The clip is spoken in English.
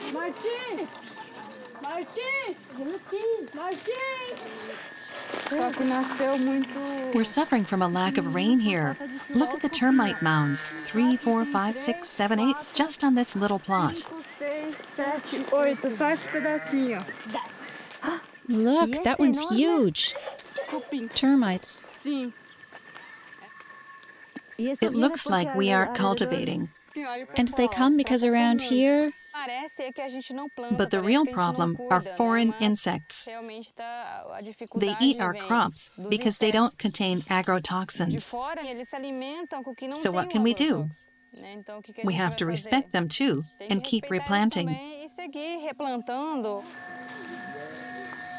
Martim! Martim! Martim! We're suffering from a lack of rain here. Look at the termite mounds. 3, 4, 5, 6, 7, 8, just on this little plot. 7, 8, só esse pedacinho. Look, that one's huge. Termites. Sim. It looks like we aren't cultivating. And they come because around here, But the real problem are foreign insects. They eat our crops because they don't contain agrotoxins. So what can we do? We have to respect them too and keep replanting.